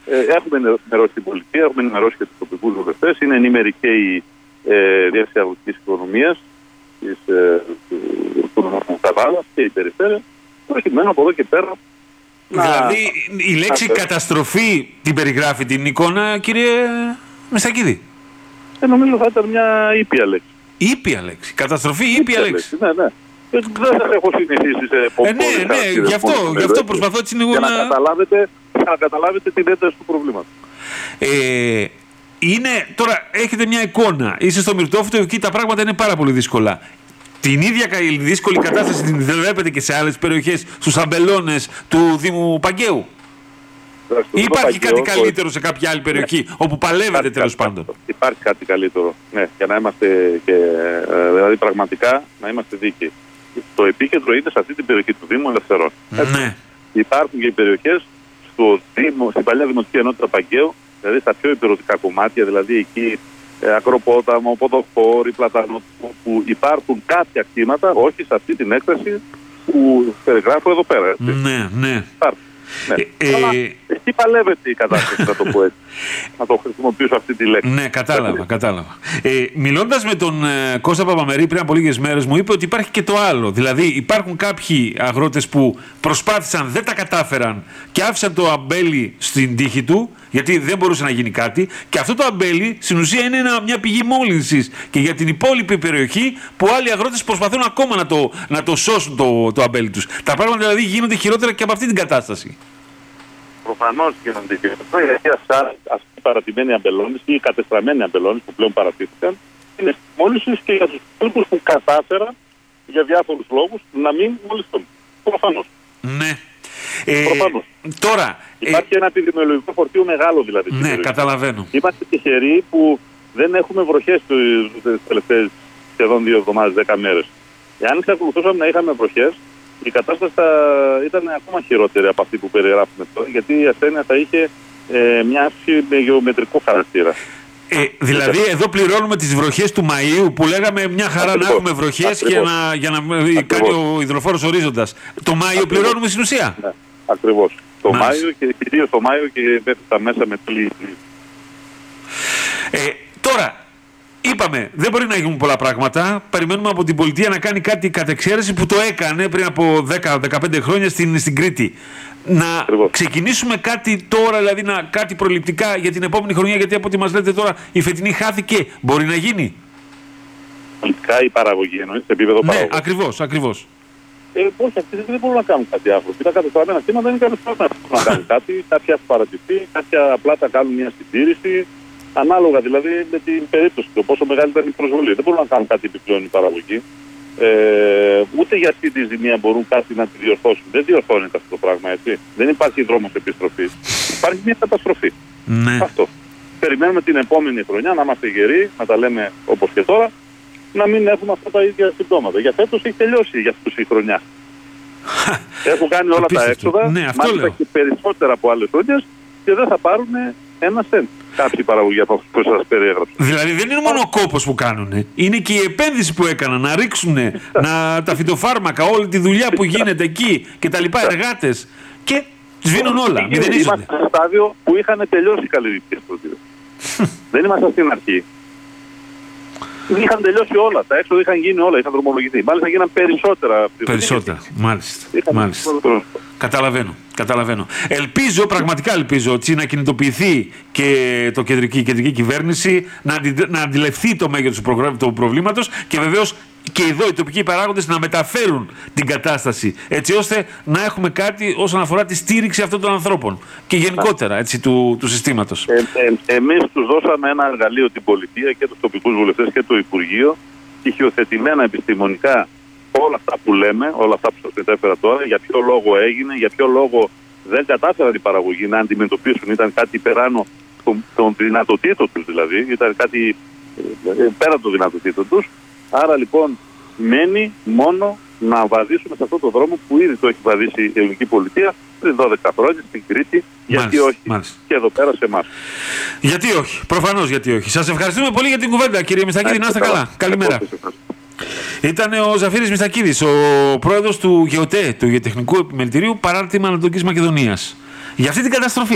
Έχουμε ενημερώσει την πολιτεία, έχουμε ενημερώσει και τους τοπικούς βουλευτές. Είναι ενήμερη και η Διεύθυνση Αγροτικής Οικονομίας του νομού Καβάλας και η περιφέρεια, προκειμένου από εδώ και πέρα. Δηλαδή η λέξη καταστροφή την περιγράφει την εικόνα, κύριε Μιστακίδη? Νομίζω θα ήταν μια ήπια λέξη. Ήπια λέξη. Καταστροφή, ήπια λέξη. Ναι. Δεν σας έχω συνηθίσει σε ποπόδες. Ναι, γι' αυτό προσπαθώ έτσι λίγο για να καταλάβετε την ένταση του προβλήματος. Τώρα έχετε μια εικόνα, είστε στο Μυρτόφυτο, εκεί τα πράγματα είναι πάρα πολύ δύσκολα. Την ίδια δύσκολη κατάσταση την βλέπετε και σε άλλες περιοχές, στους αμπελώνες του Δήμου Παγκαίου? Ή υπάρχει κάτι καλύτερο σε κάποια άλλη περιοχή, όπου παλεύετε τέλος πάντων? Υπάρχει κάτι καλύτερο, ναι, για να είμαστε και, δηλαδή πραγματικά να είμαστε δίκαιοι. Το επίκεντρο είναι σε αυτή την περιοχή του Δήμου Ελευθερών. Ναι. Υπάρχουν και οι περιοχές στην παλιά Δημοτική Ενότητα Παγκαίου, δηλαδή στα πιο υπηρετικά κομμάτια, δηλαδή εκεί Ακροπόταμο, Ποδοφόρη, Πλατανό, που υπάρχουν κάποια κτήματα, όχι σε αυτή την έκταση που περιγράφω εδώ πέρα. Έτσι. Ναι. Υπάρχουν. Ναι. Αλλά εκεί παλεύεται η κατάσταση, να το πω έτσι. Να το χρησιμοποιήσω αυτή τη λέξη. Ναι, κατάλαβα. Μιλώντας με τον Κώστα Παπαμερή πριν από λίγες μέρες, μου είπε ότι υπάρχει και το άλλο. Δηλαδή υπάρχουν κάποιοι αγρότες που προσπάθησαν, δεν τα κατάφεραν και άφησαν το αμπέλι στην τύχη του, γιατί δεν μπορούσε να γίνει κάτι, και αυτό το αμπέλι στην ουσία είναι μια πηγή μόλυνσης και για την υπόλοιπη περιοχή, που άλλοι αγρότες προσπαθούν ακόμα να το σώσουν το αμπέλι τους. Τα πράγματα δηλαδή γίνονται χειρότερα και από αυτή την κατάσταση. Προφανώς γίνονται χειρότερα, γιατί αυτοί οι παρατημένοι αμπελώνες ή οι κατεστραμμένοι αμπελώνες που πλέον παρατήθηκαν είναι μόλυνσης και για τους υπόλοιπους που κατάφεραν για διάφορους λόγους να μην μολυστούν. Προφανώς. Ναι. Τώρα, υπάρχει ένα επιδημιολογικό φορτίο μεγάλο δηλαδή. Ναι, καταλαβαίνω. Είμαστε τυχεροί που δεν έχουμε βροχές τις τελευταίες σχεδόν 2 εβδομάδες, 10 μέρες. Εάν εξακολουθούσαμε να είχαμε βροχές, η κατάσταση θα ήταν ακόμα χειρότερη από αυτή που περιγράφουμε τώρα, γιατί η ασθένεια θα είχε μια αύξηση με γεωμετρικό χαρακτήρα. Δηλαδή εδώ πληρώνουμε τις βροχές του Μαΐου που λέγαμε μια χαρά να έχουμε βροχές και για να κάνει ο υδροφόρος ορίζοντας. Το Μάιο πληρώνουμε στην ουσία. Ναι, ακριβώς. Το Μάιο και κυρίως το Μάιο και μέχρι τα μέσα με πλήρη. Τώρα, είπαμε, δεν μπορεί να γίνουν πολλά πράγματα. Περιμένουμε από την πολιτεία να κάνει κάτι κατ' εξαίρεση που το έκανε πριν από 10-15 χρόνια στην Κρήτη. Να ξεκινήσουμε κάτι τώρα, δηλαδή κάτι προληπτικά για την επόμενη χρονιά, γιατί από ό,τι μας λέτε τώρα η φετινή χάθηκε. Μπορεί να γίνει? Προληπτικά η παραγωγή εννοείς, σε επίπεδο παραγωγή. Ακριβώς. Όχι, αυτοί δεν μπορούν να κάνουν κάτι άλλο. Τα κατεστραμμένα κτήματα δεν είναι κατεστραμμένα να κάνουν κάτι. Κάποια έχουν παρατηθεί, κάποια απλά τα κάνουν μια συντήρηση. Ανάλογα δηλαδή με την περίπτωση του, πόσο μεγάλη ήταν η προσβολή. Δεν μπορούν να κάνουν κάτι επιπλέον η παραγωγή. Ούτε για αυτή τη ζημία μπορούν κάτι να τη διορθώσουν. Δεν διορθώνεται αυτό το πράγμα, έτσι. Δεν υπάρχει δρόμος επιστροφής. Υπάρχει μια καταστροφή. Ναι. Αυτό. Περιμένουμε την επόμενη χρονιά να είμαστε γεροί, να τα λέμε όπως και τώρα, να μην έχουμε αυτά τα ίδια συμπτώματα. Για φέτος έχει τελειώσει για αυτούς η χρονιά. Έχουν κάνει όλα τα έξοδα, μάλιστα και περισσότερα από άλλες χρονιές, και δεν θα πάρουν ένα σέντ κάποιοι παραγωγοί από αυτούς που σας περιέγραψα. Δηλαδή δεν είναι μόνο ο κόπος που κάνουν, είναι και η επένδυση που έκαναν να ρίξουν τα φυτοφάρμακα, όλη τη δουλειά που γίνεται εκεί και τα λοιπά, εργάτες, και σβήνουν όλα, μηδενίζονται. Είμαστε σε ένα στάδιο που είχαν τελειώσει οι καλλιεργητικές προτείνες. Δεν είμαστε στην αρχή. Είχαν τελειώσει όλα, τα έξοδα είχαν γίνει όλα, είχαν δρομολογηθεί. Μάλιστα γίναν περισσότερα. Περισσότερα, μάλιστα. Καταλαβαίνω. Πραγματικά ελπίζω ότι να κινητοποιηθεί και η κεντρική κυβέρνηση, να αντιληφθεί το μέγεθος του προβλήματος και βεβαίως και εδώ οι τοπικοί παράγοντες να μεταφέρουν την κατάσταση, έτσι ώστε να έχουμε κάτι όσον αφορά τη στήριξη αυτών των ανθρώπων και γενικότερα έτσι, του συστήματος. Εμείς τους δώσαμε ένα εργαλείο, την πολιτεία και τους τοπικούς βουλευτές και το Υπουργείο, στοιχειοθετημένα επιστημονικά όλα αυτά που λέμε, όλα αυτά που σας μετέφερα τώρα, για ποιο λόγο έγινε, για ποιο λόγο δεν κατάφεραν οι παραγωγοί να αντιμετωπίσουν, ήταν κάτι υπεράνω των δυνατοτήτων τους δηλαδή, ήταν κάτι πέραν των δυνατοτήτων τους. Άρα λοιπόν μένει μόνο να βαδίσουμε σε αυτό το δρόμο που ήδη το έχει βαδίσει η ελληνική πολιτεία πριν 12 χρόνια στην Κρήτη. Γιατί όχι και εδώ πέρα σε εμάς. Γιατί όχι, προφανώς γιατί όχι. Σας ευχαριστούμε πολύ για την κουβέντα, κύριε Μιστακίδη, να είστε καλά. Καλημέρα. Ήταν ο Ζαφύρης Μιστακίδης, ο πρόεδρος του ΓΕΟΤΕ, του Γεωτεχνικού Επιμελητηρίου Παράρτημα Ανατολικής Μακεδονίας. Για αυτή την καταστροφή.